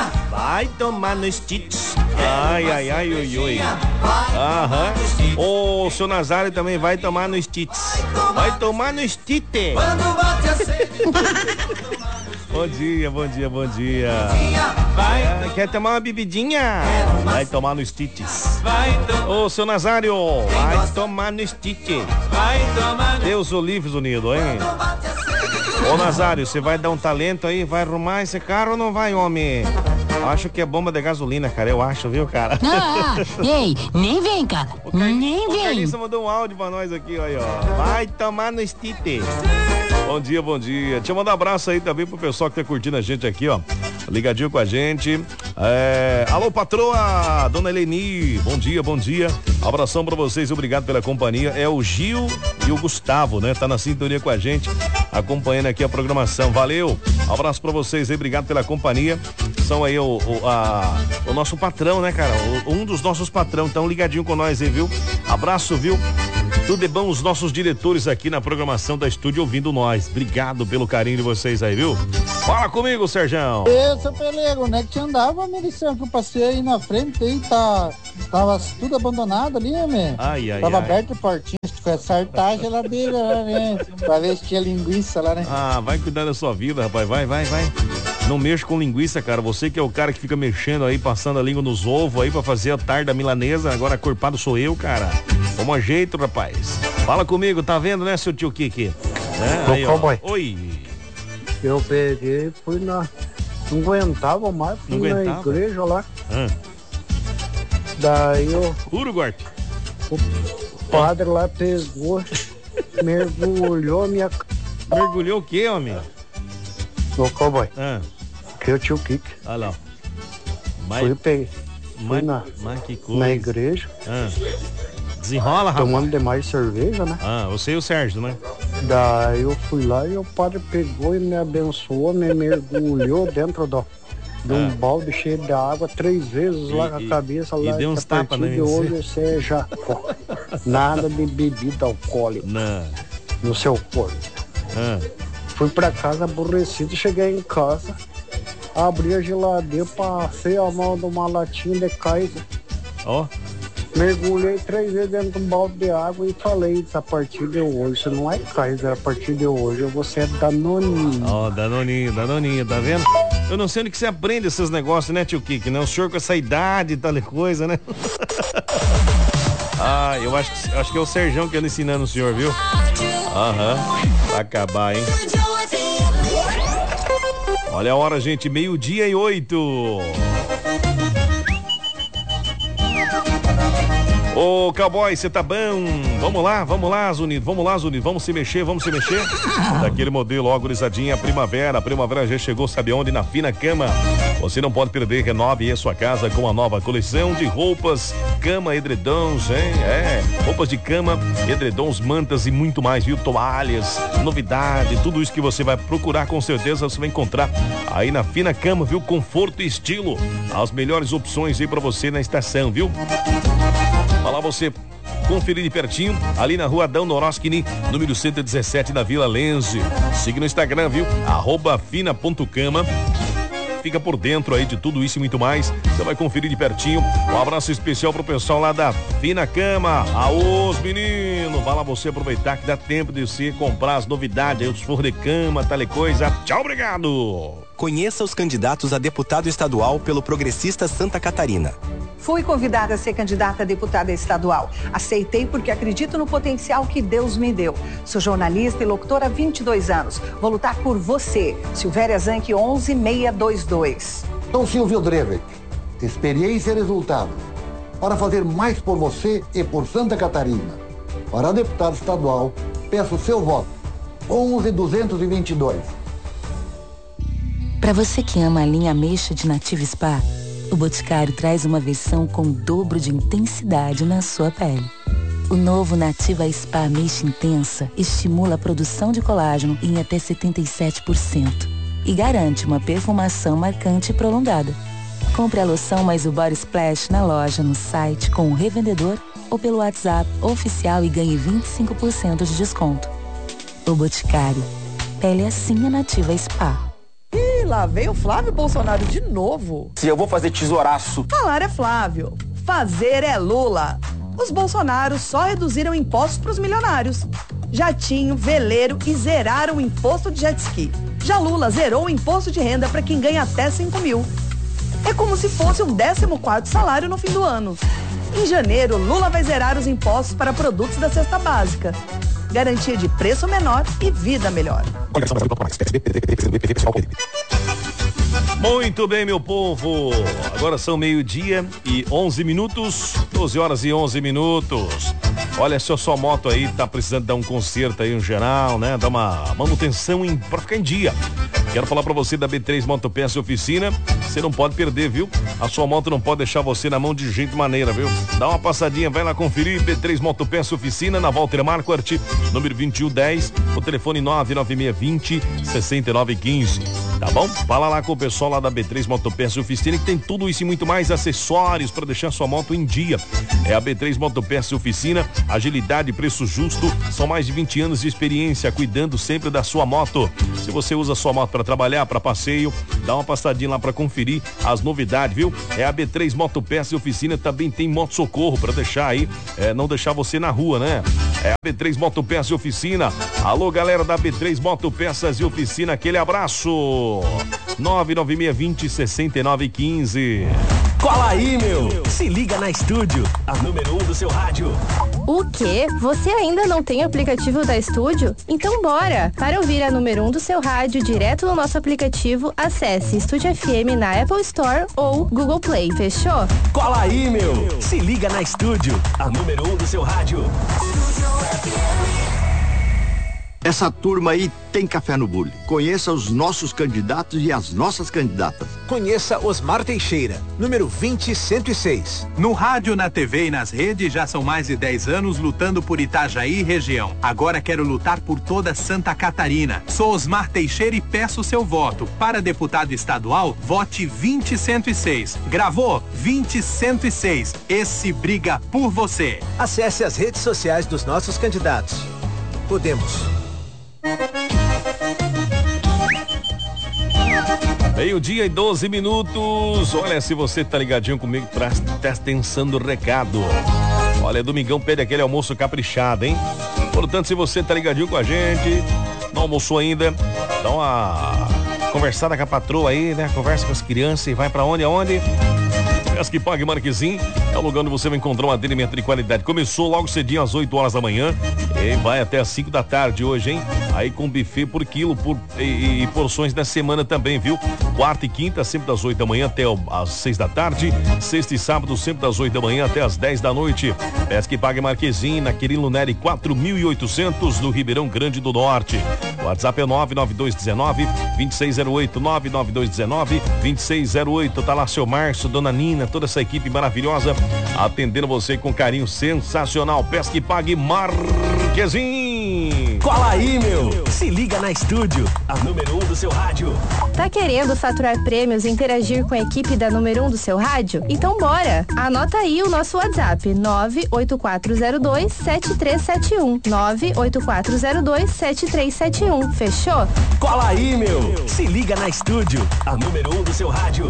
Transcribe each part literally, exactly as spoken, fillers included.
Vai tomar no stitch. Ai, ai, ai, oi, oi. Aham. O seu Nazário também vai tomar no stitch. Vai tomar no stitch. Bom dia, bom dia, bom dia. Vai. Ah, quer tomar uma bebidinha? Vai tomar no Stitches. Ô, seu Nazário, vai tomar no Stitches. Deus o livre, unido, hein? Ô, Nazário, você vai dar um talento aí? Vai arrumar esse carro ou não vai, homem? Acho que é bomba de gasolina, cara. Eu acho, viu, cara? Ah, ei, nem vem, cara. O Car... Nem o vem. Carlinhos mandou um áudio pra nós aqui, ó, aí, ó. Vai tomar no Stitches. Bom dia, bom dia. Deixa eu mandar um abraço aí também pro pessoal que tá curtindo a gente aqui, ó. Ligadinho com a gente. É... Alô, patroa, dona Eleni. Bom dia, bom dia. Abração pra vocês, obrigado pela companhia. É o Gil e o Gustavo, né? Tá na sintonia com a gente, acompanhando aqui a programação. Valeu. Abraço pra vocês aí, obrigado pela companhia. São aí o, o, a, o nosso patrão, né, cara? O, um dos nossos patrão. Então, ligadinho com nós aí, viu? Abraço, viu? Tudo é bom, os nossos diretores aqui na programação da estúdio ouvindo nós. Obrigado pelo carinho de vocês aí, viu? Fala comigo, Serjão. Ê, seu Pelego, onde é que te andava, Melissão? Que eu passei aí na frente aí, tá, tava tudo abandonado ali, né? Ai, ai, Tava ai. aberto a portinha, se foi acertar a geladeira lá, né? Pra ver se tinha linguiça lá, né? Ah, vai cuidar da sua vida, rapaz, vai, vai, vai. Não mexa com linguiça, cara. Você que é o cara que fica mexendo aí, passando a língua nos ovos aí pra fazer a tarda milanesa, agora culpado sou eu, cara. Toma jeito, rapaz. Fala comigo, tá vendo, né, seu tio Kiki? É, aí, ó. Oi. Eu peguei, fui na... Não aguentava mais, fui Não na aguentava? igreja lá. Ah. Daí eu... Uruguai. O padre lá pegou, mergulhou minha... Mergulhou o quê, homem? Ô, cowboy. Ah. Que eu tio Kiki. Olha lá. Mas, Fui, peguei. Fui mas, na, mas que coisa. na igreja. Ah. Desenrola, rapaz. Tomando demais cerveja, né? Ah, você e o Sérgio, né? Daí eu fui lá e o padre pegou e me abençoou, me mergulhou dentro do, de um Ah. balde cheio de água três vezes E- lá na e- cabeça. e lá, deu uns que a tapas, partir né, de em hoje você? você já nada de bebida alcoólica Não. no seu corpo. Ah. Fui pra casa aborrecido, cheguei em casa, abri a geladeira, passei a mão de uma latinha de Kaiser, Ó. mergulhei três vezes dentro de um balde de água e falei, a partir de hoje, você não é Kaiser, a partir de hoje você é Danoninho. Ó, Danoninho, Danoninho, tá vendo? Eu não sei onde que você aprende esses negócios, né, tio Kiki, né? O senhor com essa idade e tal coisa, né? Ah, eu acho que, acho que é o Serjão que anda ensinando o senhor, viu? Aham. Vai acabar, hein? Olha a hora, gente, meio-dia e oito. Ô, cowboy, você tá bom? Vamos lá, vamos lá, Zunido, vamos lá, Zunido, vamos se mexer, vamos se mexer. Daquele modelo, ó, gurizadinha, primavera, a primavera já chegou, sabe onde? Na Fina Cama. Você não pode perder, renove a sua casa com a nova coleção de roupas, cama, edredons, hein? É, roupas de cama, edredons, mantas e muito mais, viu? Toalhas, novidade, tudo isso que você vai procurar, com certeza você vai encontrar aí na Fina Cama, viu? Conforto e estilo, as melhores opções aí pra você na estação, viu? Vai lá você conferir de pertinho, ali na rua Adão Noroskini, número cento e dezessete, na Vila Lense. Siga no Instagram, viu? Arroba fina.cama. Fica por dentro aí de tudo isso e muito mais. Você vai conferir de pertinho. Um abraço especial pro pessoal lá da Fina Cama. Aôs, menino. Vai lá você aproveitar que dá tempo de você comprar as novidades aí, os forros de cama, tal e coisa. Tchau, obrigado. Conheça os candidatos a deputado estadual pelo Progressista Santa Catarina. Fui convidada a ser candidata a deputada estadual. Aceitei porque acredito no potencial que Deus me deu. Sou jornalista e locutora há vinte e dois anos. Vou lutar por você. Silvéria Zanck, onze seis dois dois. Sou Silvio Drevet. Experiência e resultado. Para fazer mais por você e por Santa Catarina. Para deputado estadual, peço seu voto. onze duzentos e vinte e dois. Para você que ama a linha Ameixa de Nativa Spa, o Boticário traz uma versão com o dobro de intensidade na sua pele. O novo Nativa Spa Ameixa Intensa estimula a produção de colágeno em até setenta e sete por cento e garante uma perfumação marcante e prolongada. Compre a loção mais o Body Splash na loja, no site, com o revendedor ou pelo WhatsApp oficial e ganhe vinte e cinco por cento de desconto. O Boticário. Pele assim é Nativa Spa. lá vem o Flávio Bolsonaro de novo. Se eu vou fazer tesouraço. Falar é Flávio, fazer é Lula. Os Bolsonaros só reduziram impostos para os milionários. Jatinho, veleiro e zeraram o imposto de jet ski. Já Lula zerou o imposto de renda para quem ganha até cinco mil. É como se fosse um décimo quarto salário no fim do ano. Em janeiro, Lula vai zerar os impostos para produtos da cesta básica. Garantia de preço menor e vida melhor. Muito bem, meu povo. Agora são meio-dia e onze minutos, doze horas e onze minutos. Olha, se a sua moto aí tá precisando dar um conserto aí, um geral, né? Dar uma manutenção em, pra ficar em dia. Quero falar pra você da B três Motopeça e Oficina. Você não pode perder, viu? A sua moto não pode deixar você na mão de jeito maneira, viu? Dá uma passadinha, vai lá conferir. B três Motopeça e Oficina na Walter Marquardt, número vinte e um dez, o telefone nove nove seis dois zero, seis nove um cinco. Tá bom? Fala lá com o pessoal lá da B três Motopeça e Oficina, que tem tudo isso e muito mais, acessórios para deixar sua moto em dia. É a B três Motopeça e Oficina, agilidade e preço justo. São mais de vinte anos de experiência cuidando sempre da sua moto. Se você usa a sua moto para trabalhar, para passeio, dá uma passadinha lá para conferir as novidades, viu? É a B três Motopeça e Oficina, também tem moto socorro para deixar aí, é, não deixar você na rua, né? É a B três Motopeça e Oficina. Alô, galera da B três Motopeças e Oficina, aquele abraço. nove nove seis dois zero, seis nove um cinco. Cola aí, meu! Se liga na Estúdio, a número um do seu rádio. O quê? Você ainda não tem aplicativo da Estúdio? Então bora! Para ouvir a número um do seu rádio direto no nosso aplicativo, acesse Estúdio F M na Apple Store ou Google Play. Fechou? Cola aí, meu! Se liga na Estúdio, a número um do seu rádio. Essa turma aí tem café no bule. Conheça os nossos candidatos e as nossas candidatas. Conheça Osmar Teixeira, número vinte cento e seis. No rádio, na T V e nas redes já são mais de dez anos lutando por Itajaí e região. Agora quero lutar por toda Santa Catarina. Sou Osmar Teixeira e peço seu voto. Para deputado estadual, vote vinte cento e seis. Gravou? vinte cento e seis. Esse briga por você. Acesse as redes sociais dos nossos candidatos. Podemos. Meio-dia e doze minutos. Olha, se você tá ligadinho comigo, presta atenção no recado. Olha, domingão pede aquele almoço caprichado, hein? Portanto, se você tá ligadinho com a gente, não almoçou ainda, dá uma conversada com a patroa aí, né? Conversa com as crianças e vai pra onde, aonde? Pesque Pague Marquezim é o lugar onde você vai encontrar um atendimento de qualidade. Começou logo cedinho às oito horas da manhã e vai até às cinco da tarde hoje, hein? Aí com buffet por quilo por, e, e porções da semana também, viu? Quarta e quinta, sempre das oito da manhã até às seis da tarde. Sexta e sábado, sempre das oito da manhã até às dez da noite. Pesque Pague Marquezim, na Quirino Neri quatro mil e oitocentos, no Ribeirão Grande do Norte. O WhatsApp é nove nove dois um nove, dois seis zero oito, nove nove dois um nove, dois seis zero oito. Tá lá seu Márcio, Dona Nina, toda essa equipe maravilhosa atendendo você com carinho sensacional. Pesque Pague Marquezim. Cola aí, meu! Se liga na Estúdio, a número um do seu rádio. Tá querendo faturar prêmios e interagir com a equipe da número um do seu rádio? Então bora! Anota aí o nosso WhatsApp, nove oito quatro zero dois sete três sete um. nove oito quatro zero dois sete três sete um. Fechou? Cola aí, meu! Se liga na Estúdio, a número um do seu rádio.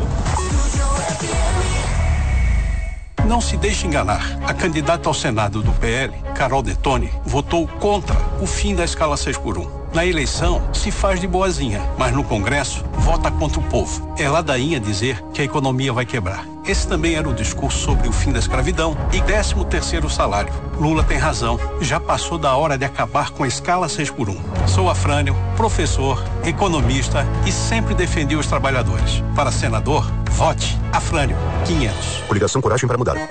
Não se deixe enganar. A candidata ao Senado do P L, Carol Detoni, votou contra o fim da escala seis por um. Na eleição, se faz de boazinha, mas no Congresso, vota contra o povo. É ladainha dizer que a economia vai quebrar. Esse também era o discurso sobre o fim da escravidão e décimo terceiro salário. Lula tem razão. Já passou da hora de acabar com a escala seis por um. Sou Afrânio, professor, economista e sempre defendi os trabalhadores. Para senador, vote Afrânio, quinhentos. Coligação Coragem para Mudar.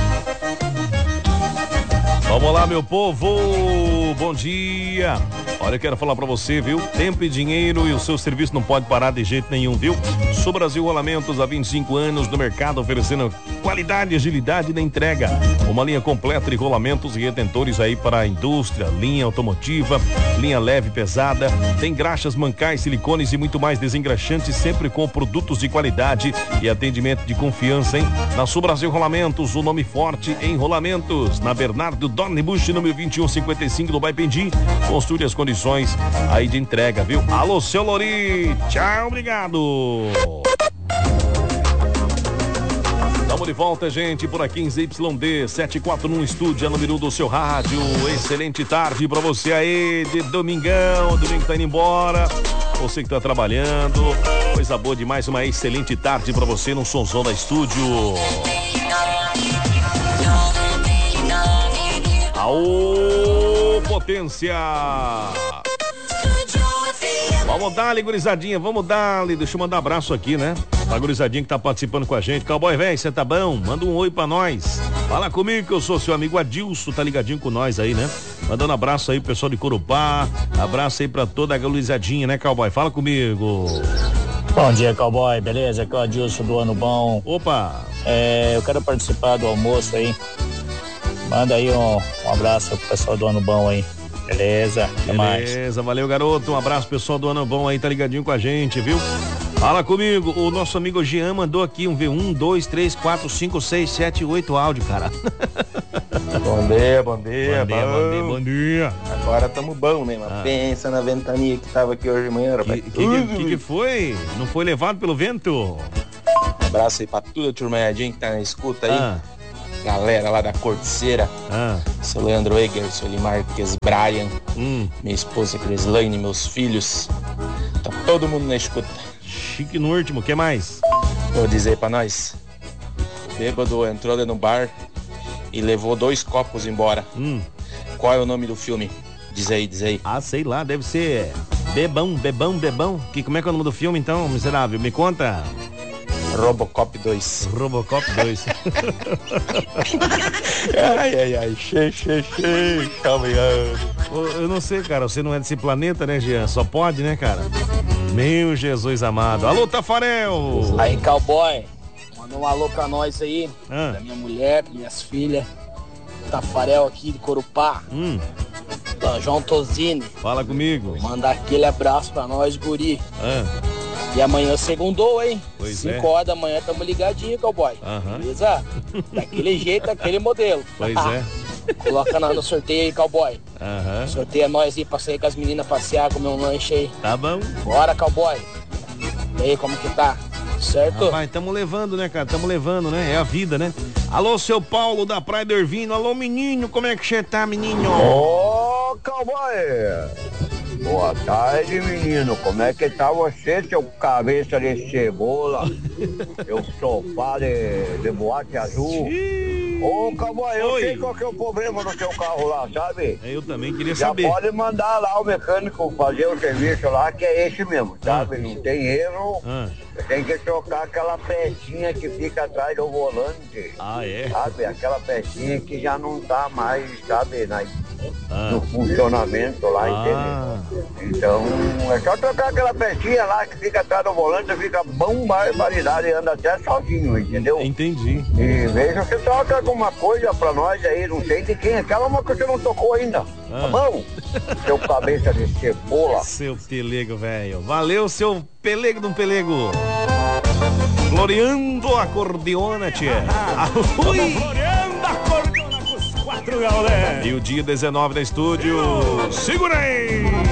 Vamos lá, meu povo, bom dia. Olha, eu quero falar pra você, viu? Tempo e dinheiro e o seu serviço não pode parar de jeito nenhum, viu? Sul Brasil Rolamentos há vinte e cinco anos no mercado, oferecendo qualidade e agilidade na entrega. Uma linha completa de rolamentos e retentores aí para a indústria, linha automotiva, linha leve e pesada. Tem graxas, mancais, silicones e muito mais desengraxantes, sempre com produtos de qualidade e atendimento de confiança, hein? Na Sul Brasil Rolamentos, o nome forte em rolamentos. Na Bernardo Dornebusch, número vinte e um cinquenta e cinco do Baipendi. Consulte as condições aí de entrega, viu? Alô, seu Lori. Tchau, obrigado. Estamos de volta, gente, por aqui em Z Y D sete quatro um estúdio, a número um do seu rádio. Excelente tarde pra você aí de domingão. Domingo tá indo embora. Você que tá trabalhando. Coisa boa demais, uma excelente tarde pra você no Sonzão da Estúdio. Aô, potência! Vamos dar-lhe, gurizadinha, vamos dar-lhe. Deixa eu mandar um abraço aqui, né? A gurizadinha que tá participando com a gente. Cowboy, velho, você tá bom? Manda um oi pra nós. Fala comigo que eu sou seu amigo Adilson, tá ligadinho com nós aí, né? Mandando um abraço aí pro pessoal de Corupá. Abraço aí pra toda a gurizadinha, né, Cowboy? Fala comigo. Bom dia, Cowboy, beleza? Aqui é o Adilson do Ano Bom. Opa! É, eu quero participar do almoço aí. Manda aí um, um abraço pro pessoal do Ano Bom aí. Beleza? Até mais. Beleza, valeu, garoto. Um abraço, pessoal do Ano Bom aí, tá ligadinho com a gente, viu? Fala comigo, o nosso amigo Jean mandou aqui um V um, dois, três, quatro, cinco, seis, sete, oito áudio, cara. Bom dia, bom dia, bom dia, bom dia, bom dia. Agora tamo bom, né? Mas Ah. pensa na ventania que tava aqui hoje de manhã, rapaz. Que que, que que foi? Não foi levado pelo vento? Um abraço aí pra toda a turmalhadinha que tá na escuta aí. Ah. Galera lá da Corticeira. Ah. Seu Leandro Eger, seu Eli Marques, Brian, hum. minha esposa Crislaine, meus filhos. Tá todo mundo na escuta. Chique no último, o que mais? Vou dizer pra nós. O bêbado entrou ali no bar e levou dois copos embora. Hum. Qual é o nome do filme? Diz aí, diz aí. Ah, sei lá, deve ser Bebão, Bebão, Bebão. Que, como é que é o nome do filme então, miserável? Me conta. Robocop dois. Robocop dois. Ai, ai, ai, che, che, che, caminhando. Eu não sei, cara, você não é desse planeta, né, Jean? Só pode, né, cara? Meu Jesus amado. Alô, Tafarel! Aí, Cowboy, manda um alô pra nós aí, Ah. da minha mulher, minhas filhas, Tafarel aqui de Corupá, Hum. da João Tosini. Fala comigo. Manda aquele abraço pra nós, guri. Ah. E amanhã segundou, hein? Pois cinco é. horas da manhã tamo ligadinho, Cowboy. Aham. Beleza? Daquele jeito, daquele modelo. Pois é. Coloca no, no sorteio aí, Cowboy. Aham. Sorteia nós aí pra sair com as meninas passear, comer um lanche aí. Tá bom. Bora, Cowboy. E aí, como que tá? Certo? Rapaz, tamo levando, né, cara? Tamo levando, né? É a vida, né? Alô, seu Paulo da Praia do Ervino. Alô, menino, como é que você tá, menino? Ô, Cowboy! Boa tarde, menino. Como é que tá você, seu cabeça de cebola? Seu sofá de, de boate azul? Ô, Cowboy, eu Oi. sei qual que é o problema do seu carro lá, sabe? Eu também queria Já saber. pode mandar lá o mecânico fazer o serviço lá, que é esse mesmo, sabe? Não tem erro. Ah. Tem que trocar aquela pecinha que fica atrás do volante. Ah, é? Sabe? Aquela pecinha que já não tá mais, sabe, na, Ah. no funcionamento lá, Ah. entendeu? Então, é só trocar aquela pecinha lá que fica atrás do volante, fica bom barbaridade e anda até sozinho, entendeu? Entendi. E veja se troca alguma coisa pra nós aí, não sei de quem é, aquela uma que você não tocou ainda, Ah. tá bom? Seu cabeça de cebola. Seu pelego, velho. Valeu, seu pelego de um pelego. Floreando a acordeona, tia. Ui. Floreando a acordeona com os quatro gaulé. E o dia dezenove da estúdio. Segura aí.